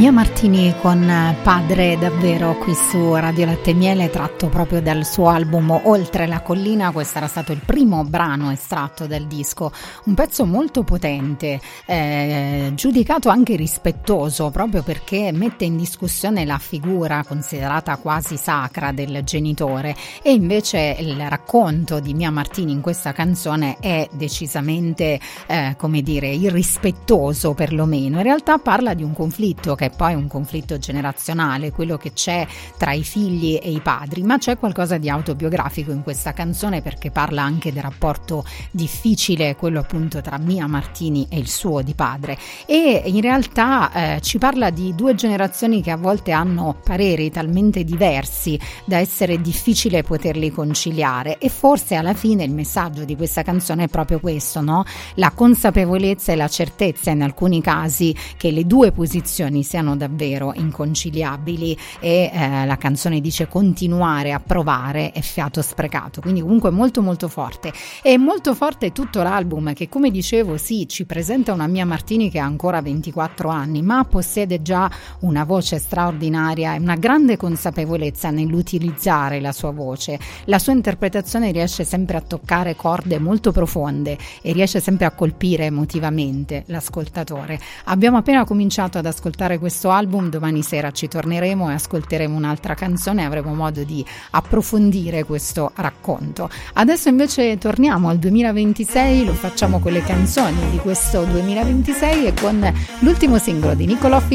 Mia Martini con Padre davvero qui su Radio Latte e Miele, tratto proprio dal suo album Oltre la collina. Questo era stato il primo brano estratto dal disco, un pezzo molto potente, giudicato anche rispettoso proprio perché mette in discussione la figura considerata quasi sacra del genitore, e invece il racconto di Mia Martini in questa canzone è decisamente come dire irrispettoso, perlomeno. In realtà parla di un conflitto che è poi un conflitto generazionale, quello che c'è tra i figli e i padri, ma c'è qualcosa di autobiografico in questa canzone perché parla anche del rapporto difficile, quello appunto tra Mia Martini e il suo di padre, e in realtà ci parla di due generazioni che a volte hanno pareri talmente diversi da essere difficile poterli conciliare, e forse alla fine il messaggio di questa canzone è proprio questo, no? La consapevolezza e la certezza in alcuni casi che le due posizioni siano davvero inconciliabili, e la canzone dice continuare a provare è fiato sprecato, quindi comunque molto molto forte. E molto forte tutto l'album che, come dicevo, sì, ci presenta una Mia Martini che ha ancora 24 anni ma possiede già una voce straordinaria e una grande consapevolezza nell'utilizzare la sua voce. La sua interpretazione riesce sempre a toccare corde molto profonde e riesce sempre a colpire emotivamente l'ascoltatore. Abbiamo appena cominciato ad ascoltare questo album, domani sera ci torneremo e ascolteremo un'altra canzone e avremo modo di approfondire questo racconto. Adesso invece torniamo al 2026, lo facciamo con le canzoni di questo 2026 e con l'ultimo singolo di Nicolò